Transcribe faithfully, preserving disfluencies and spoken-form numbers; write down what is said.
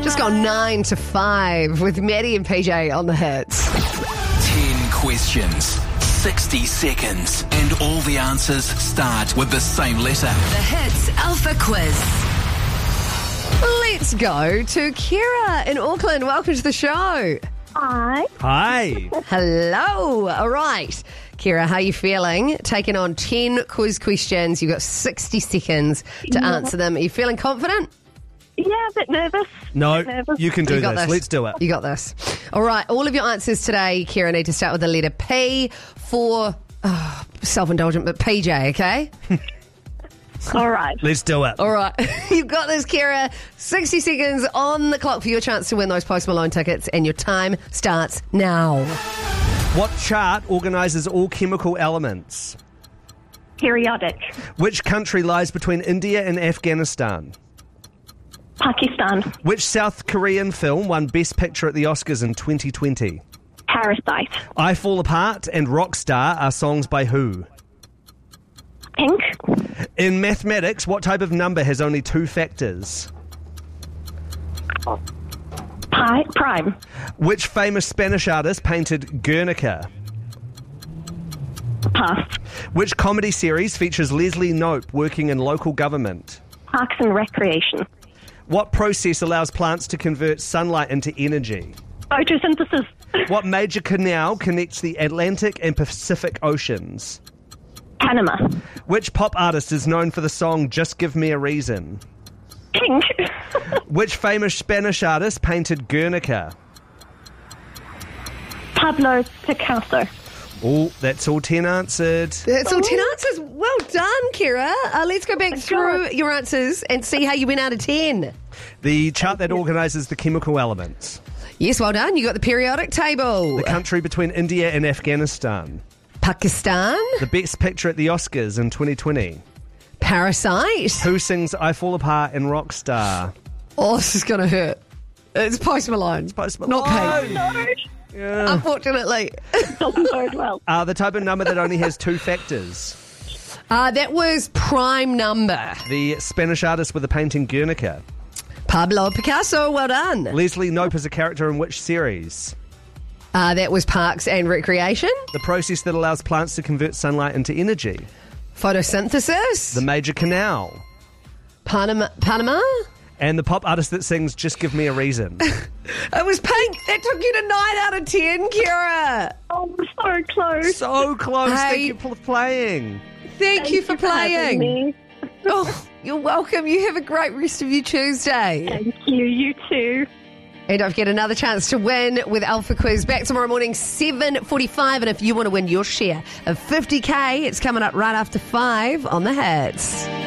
Just gone nine to five with Maddie and P J on the hits. Ten questions, sixty seconds, and all the answers start with the same letter. The Hits Alpha Quiz. Let's go to Kira in Auckland. Welcome to the show. Hi. Hi. Hello. All right. Kira, how are you feeling? Taking on ten quiz questions. You've got sixty seconds to Yeah. answer them. Are you feeling confident? Yeah, a bit nervous. No, Nervous. you can do You got this. this. Let's do it. You got this. All right. All of your answers today, Kira, need to start with the letter P for oh, self-indulgent, but P J, okay? All right. Let's do it. All right. You've got this, Kira. sixty seconds on the clock for your chance to win those Post Malone tickets, and your time starts now. What chart organises all chemical elements? Periodic. Which country lies between India and Afghanistan? Pakistan. Which South Korean film won Best Picture at the Oscars in twenty twenty? Parasite. I Fall Apart and Rockstar are songs by who? Pink. In mathematics, what type of number has only two factors? Pi. Prime. Which famous Spanish artist painted Guernica? Pass. Which comedy series features Leslie Knope working in local government? Parks and Recreation. What process allows plants to convert sunlight into energy? Photosynthesis. What major canal connects the Atlantic and Pacific Oceans? Panama. Which pop artist is known for the song Just Give Me a Reason? Pink. Which famous Spanish artist painted Guernica? Pablo Picasso. Oh, that's all ten answered. That's all ten answers. Well done, Kira. Uh, let's go back through God. your answers and see how you went out of ten. The chart that organises the chemical elements. Yes, well done. You got the periodic table. The country between India and Afghanistan. Pakistan. The best picture at the Oscars in twenty twenty. Parasite. Who sings I Fall Apart and Rockstar? Oh, this is going to hurt. It's Post Malone. Post Not Malone. Pete. No. Yeah. Unfortunately. Doesn't bode well. Uh, the type of number that only has two factors. Uh, that was prime number. The Spanish artist with the painting Guernica. Pablo Picasso. Well done. Leslie Knope is a character in which series? Uh, that was Parks and Recreation. The process that allows plants to convert sunlight into energy. Photosynthesis. The major canal. Panama. Panama. And the pop artist that sings Just Give Me a Reason. It was Pink. That took you to nine out of ten, Kira. Oh, so close. So close. Hey. Thank you for playing. Thank, Thank you for having playing. me. Oh, you're welcome. You have a great rest of your Tuesday. Thank you. You too. And don't forget another chance to win with Alpha Quiz back tomorrow morning, seven forty-five. And if you want to win your share of fifty K, it's coming up right after five on the Hits.